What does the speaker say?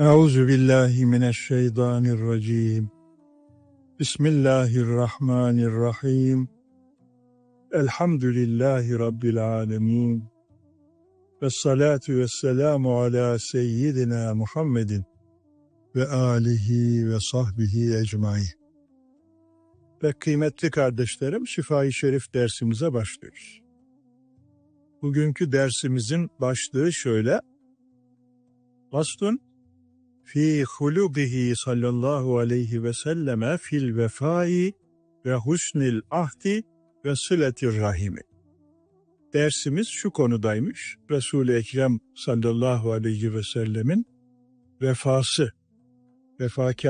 Euzu billahi mineşşeytanirracim. Bismillahirrahmanirrahim. Elhamdülillahi Rabbil alemin. Vessalatu vesselamu ala seyyidina Muhammedin ve alihi ve sahbihi ecmaîn. Ve kıymetli kardeşlerim, Şifa-i Şerif dersimize başlıyoruz. Bugünkü dersimizin başlığı şöyle: Faslun fi hulubihi sallallahu aleyhi ve selleme fil vefai ve husnil ahdi ve sıletir rahimi. Dersimiz şu konudaymış: Resul-i Ekrem sallallahu aleyhi ve sellemin vefası, vefakar